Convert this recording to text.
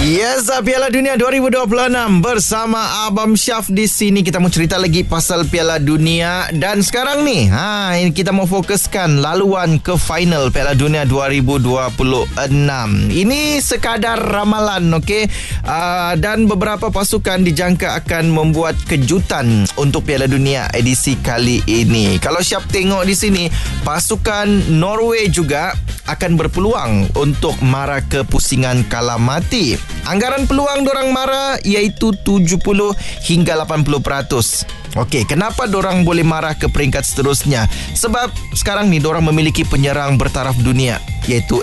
Yes, Piala Dunia 2026 bersama Abang Syaf di sini. Kita mau cerita lagi pasal Piala Dunia. Dan sekarang ni, ini kita mau fokuskan laluan ke final Piala Dunia 2026. Ini sekadar ramalan, okey? Dan beberapa pasukan dijangka akan membuat kejutan untuk Piala Dunia edisi kali ini. Kalau Syaf tengok di sini, pasukan Norway juga akan berpeluang untuk mara kepusingan kalah mati. Anggaran peluang dorang mara iaitu 70 hingga 80%. Okey, kenapa dorang boleh marah ke peringkat seterusnya? Sebab sekarang ni dorang memiliki penyerang bertaraf dunia iaitu